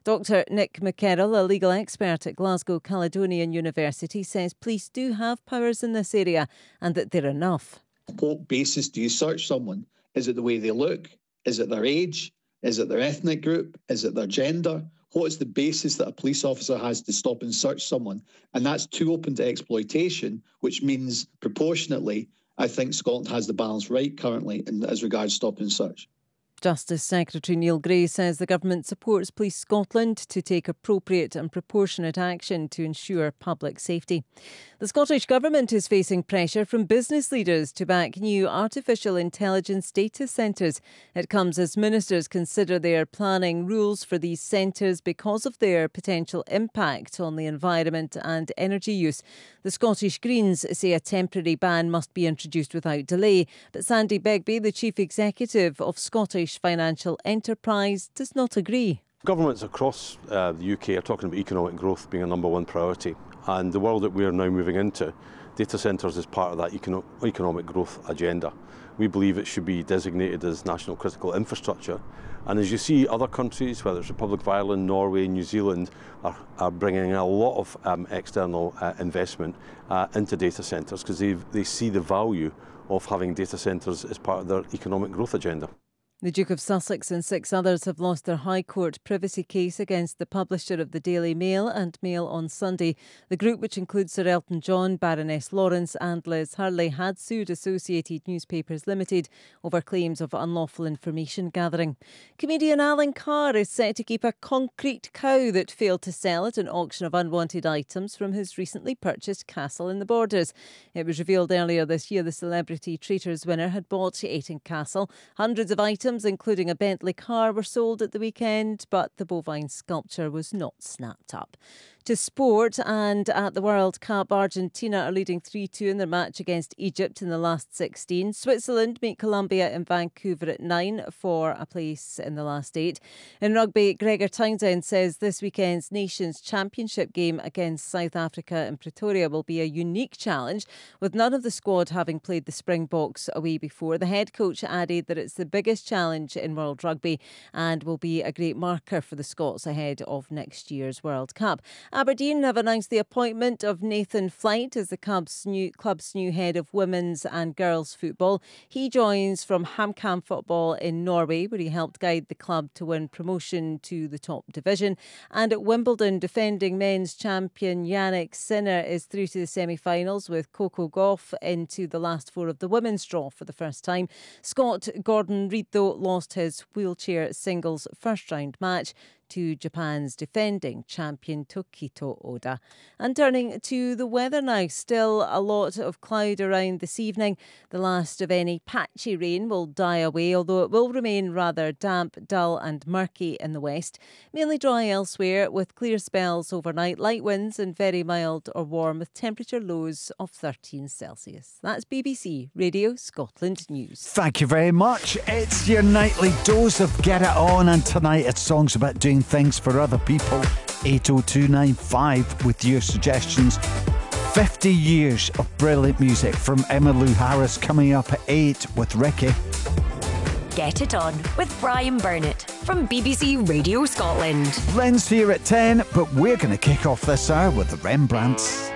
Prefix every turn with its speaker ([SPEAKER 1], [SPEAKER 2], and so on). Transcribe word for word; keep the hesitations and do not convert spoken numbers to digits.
[SPEAKER 1] Doctor Nick McKerrell, a legal expert at Glasgow Caledonian University, says police do have powers in this area and that they're enough.
[SPEAKER 2] What basis do you search someone? Is it the way they look? Is it their age? Is it their ethnic group? Is it their gender? What is the basis that a police officer has to stop and search someone? And that's too open to exploitation, which means proportionately, I think Scotland has the balance right currently in, as regards stop and search.
[SPEAKER 1] Justice Secretary Neil Gray says the government supports Police Scotland to take appropriate and proportionate action to ensure public safety. The Scottish Government is facing pressure from business leaders to back new artificial intelligence data centres. It comes as ministers consider their planning rules for these centres because of their potential impact on the environment and energy use. The Scottish Greens say a temporary ban must be introduced without delay, but Sandy Begbie, the Chief Executive of Scottish Financial Enterprise, does not agree.
[SPEAKER 3] Governments across uh, the U K are talking about economic growth being a number one priority, and the world that we are now moving into, data centres is part of that econo- economic growth agenda. We believe it should be designated as national critical infrastructure, and as you see, other countries, whether it's Republic of Ireland, Norway, New Zealand, are, are bringing a lot of um, external uh, investment uh, into data centres because they they see the value of having data centres as part of their economic growth agenda.
[SPEAKER 1] The Duke of Sussex and six others have lost their High Court privacy case against the publisher of the Daily Mail and Mail on Sunday. The group, which includes Sir Elton John, Baroness Lawrence and Liz Hurley, had sued Associated Newspapers Limited over claims of unlawful information gathering. Comedian Alan Carr is set to keep a concrete cow that failed to sell at an auction of unwanted items from his recently purchased castle in the Borders. It was revealed earlier this year the Celebrity Traitors winner had bought Ayton Castle. Hundreds of items, including a Bentley car, were sold at the weekend, but the bovine sculpture was not snapped up. To sport, and at the World Cup, Argentina are leading three two in their match against Egypt in the last sixteen. Switzerland meet Colombia in Vancouver at nine for a place in the last eight. In rugby, Gregor Townsend says this weekend's Nations Championship game against South Africa in Pretoria will be a unique challenge, with none of the squad having played the Springboks away before. The head coach added that it's the biggest challenge in world rugby and will be a great marker for the Scots ahead of next year's World Cup. Aberdeen have announced the appointment of Nathan Flight as the club's new, club's new head of women's and girls football. He joins from HamKam Football in Norway, where he helped guide the club to win promotion to the top division. And at Wimbledon, defending men's champion Yannick Sinner is through to the semi-finals, with Coco Gauff into the last four of the women's draw for the first time. Scott Gordon Reid, though, lost his wheelchair singles first round match to Japan's defending champion Tokito Oda. And turning to the weather now, still a lot of cloud around this evening. The last of any patchy rain will die away, although it will remain rather damp, dull and murky in the west. Mainly dry elsewhere, with clear spells overnight, light winds and very mild or warm, with temperature lows of thirteen Celsius. That's B B C Radio Scotland News.
[SPEAKER 4] Thank you very much. It's your nightly dose of Get It On, and tonight it's songs about doing things for other people. eight oh two nine five with your suggestions. fifty years of brilliant music from Emmylou Harris coming up at eight with Ricky.
[SPEAKER 5] Get It On with Brian Burnett from B B C Radio Scotland.
[SPEAKER 4] Lynn's here at ten, but we're going to kick off this hour with the Rembrandts.